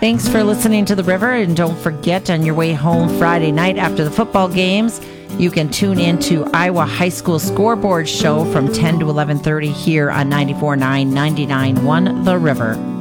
Thanks for listening to The River, and don't forget, on your way home Friday night after the football games, you can tune in to Iowa High School Scoreboard Show from 10 to 11:30 here on 94.9, 99.1 The River.